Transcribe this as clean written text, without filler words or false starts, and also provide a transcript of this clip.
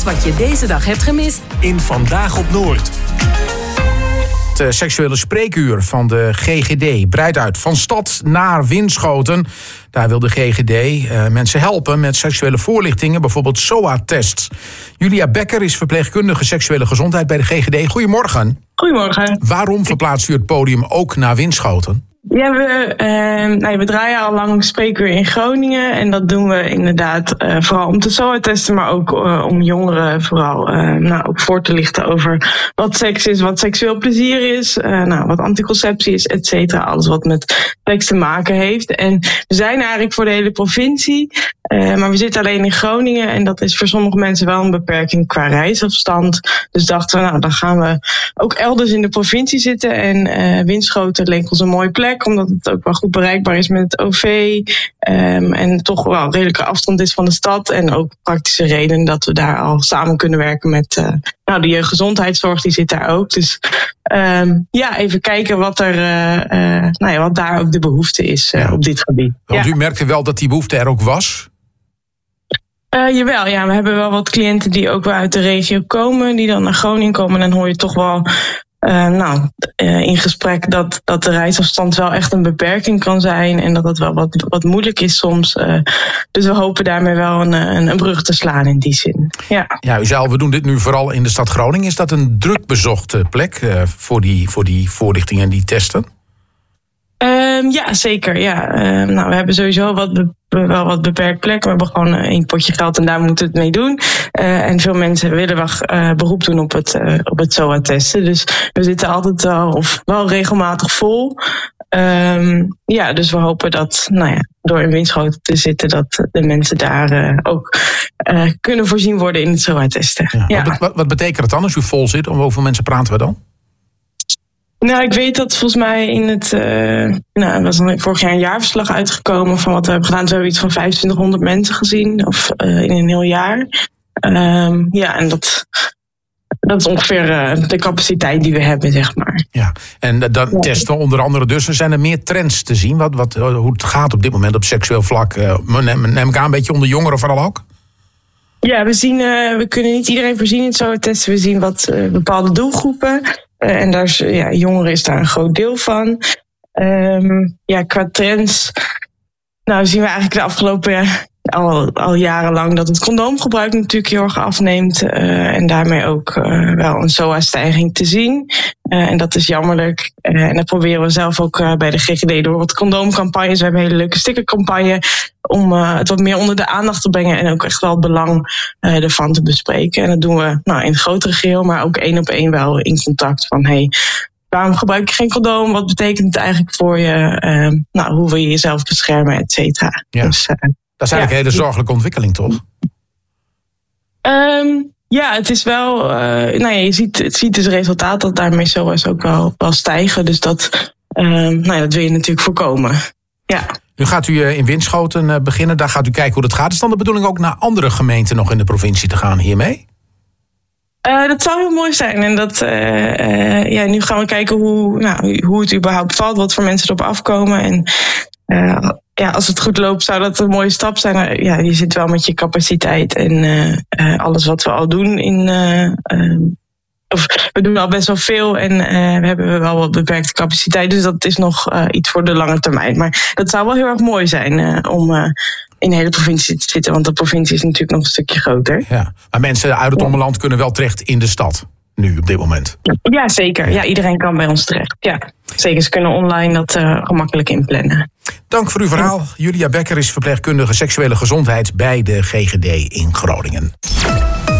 alles wat je deze dag hebt gemist in Vandaag op Noord. Het seksuele spreekuur van de GGD breidt uit van stad naar Winschoten. Daar wil de GGD mensen helpen met seksuele voorlichtingen, bijvoorbeeld SOA-tests. Julia Becker is verpleegkundige seksuele gezondheid bij de GGD. Goedemorgen. Goedemorgen. Waarom verplaatst u het podium ook naar Winschoten? Ja, we draaien al lang spreekuur in Groningen. En dat doen we inderdaad vooral om te SOA-testen, maar ook om jongeren vooral ook voor te lichten over wat seks is, wat seksueel plezier is, wat anticonceptie is, et cetera. Alles wat met seks te maken heeft. En we zijn eigenlijk voor de hele provincie, maar we zitten alleen in Groningen. En dat is voor sommige mensen wel een beperking qua reisafstand. Dus dachten we, dan gaan we ook elders in de provincie zitten. En Winschoten leek ons een mooie plek, omdat het ook wel goed bereikbaar is met het OV. En toch wel een redelijke afstand is van de stad. En ook praktische reden dat we daar al samen kunnen werken met de jeugdgezondheidszorg. Die zit daar ook. Dus even kijken wat daar ook de behoefte is op dit gebied. Want u merkte wel dat die behoefte er ook was? Jawel, ja, we hebben wel wat cliënten die ook wel uit de regio komen. Die dan naar Groningen komen. En dan hoor je toch wel in gesprek dat de reisafstand wel echt een beperking kan zijn. En dat het wel wat moeilijk is soms. Dus we hopen daarmee wel een brug te slaan in die zin. Ja, u zei al, we doen dit nu vooral in de stad Groningen. Is dat een druk bezochte plek voor die voorlichtingen en die testen? Ja, zeker. Ja. We hebben sowieso wel wat beperkt plek. We hebben gewoon 1 potje geld en daar moeten we het mee doen. En veel mensen willen wel beroep doen op het SOA-testen. Dus we zitten altijd wel regelmatig vol. Dus we hopen dat, door in Winschoten te zitten, dat de mensen daar ook kunnen voorzien worden in het SOA-testen. Ja. Wat betekent het dan als u vol zit? Om hoeveel mensen praten we dan? Nou, ik weet dat volgens mij in het... er was vorig jaar een jaarverslag uitgekomen van wat we hebben gedaan. We hebben iets van 2500 mensen gezien, of in een heel jaar. En dat is ongeveer de capaciteit die we hebben, zeg maar. Ja, en dan testen onder andere dus. Er zijn er meer trends te zien, hoe het gaat op dit moment op seksueel vlak. Neem ik aan, een beetje onder jongeren vooral ook? Ja, we kunnen niet iedereen voorzien in het SOA-testen. We zien wat bepaalde doelgroepen. En daar is, jongeren is daar een groot deel van. Qua trends zien we eigenlijk de afgelopen al jarenlang dat het condoomgebruik natuurlijk heel erg afneemt. En daarmee ook wel een SOA-stijging te zien. En dat is jammerlijk. En dat proberen we zelf ook bij de GGD door wat condoomcampagnes. We hebben een hele leuke stickercampagne om het wat meer onder de aandacht te brengen. En ook echt wel het belang ervan te bespreken. En dat doen we in het grotere geheel, maar ook 1 op 1 wel in contact van... waarom gebruik je geen condoom? Wat betekent het eigenlijk voor je? Hoe wil je jezelf beschermen, et cetera. Ja. Dus, dat is eigenlijk een hele zorgelijke ontwikkeling, toch? Het is wel... je ziet dus resultaat dat daarmee SOA's ook wel stijgen. Dus dat wil je natuurlijk voorkomen. Ja. Nu gaat u in Winschoten beginnen. Daar gaat u kijken hoe dat gaat. Is dan de bedoeling ook naar andere gemeenten nog in de provincie te gaan hiermee? Dat zou heel mooi zijn. En dat, nu gaan we kijken hoe het überhaupt valt. Wat voor mensen erop afkomen. En als het goed loopt, zou dat een mooie stap zijn. Je zit wel met je capaciteit en alles wat we al doen we doen al best wel veel en we hebben wel wat beperkte capaciteit. Dus dat is nog iets voor de lange termijn. Maar dat zou wel heel erg mooi zijn om in de hele provincie te zitten. Want de provincie is natuurlijk nog een stukje groter. Ja, maar mensen uit het ommeland kunnen wel terecht in de stad. Nu, op dit moment. Ja, zeker. Ja, iedereen kan bij ons terecht. Ja, zeker. Ze kunnen online dat gemakkelijk inplannen. Dank voor uw verhaal. Julia Becker is verpleegkundige seksuele gezondheid bij de GGD in Groningen.